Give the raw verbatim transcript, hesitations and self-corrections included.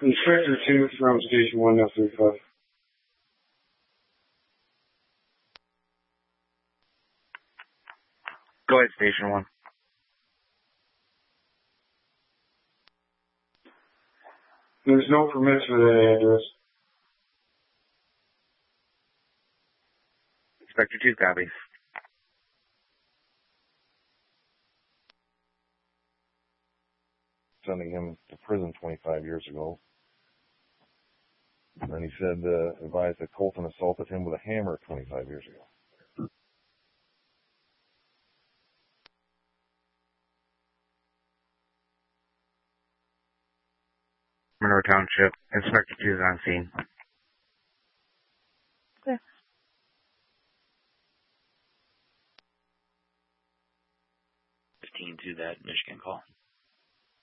Inspector two from Station one, F thirty-five. Go ahead, Station one. There's no permits for that address. Inspector two, copy. Sending him to prison twenty-five years ago. And then he said, uh, advised that Colton assaulted him with a hammer twenty-five years ago. Monroe Township. Inspector two is on scene. Okay. fifteen to that Michigan call.